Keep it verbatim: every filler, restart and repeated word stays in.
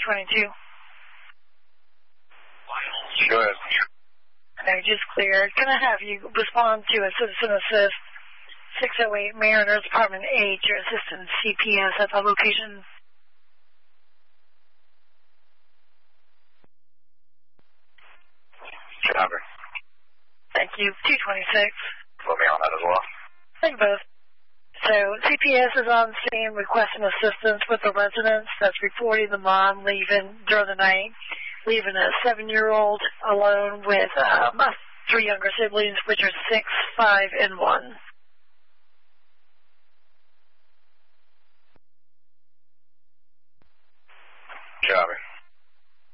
twenty-two. Go ahead. Okay, just cleared. Can I have you respond to a citizen assist six oh eight Mariners Apartment eight, your assistant C P S at the location? Copy. Thank you. two twenty-six. Put me on that as well. Thank you both. So C P S is on scene requesting assistance with the residents that's reporting the mom leaving during the night, leaving a seven-year-old alone with um, three younger siblings, which are six, five, and one. Copy.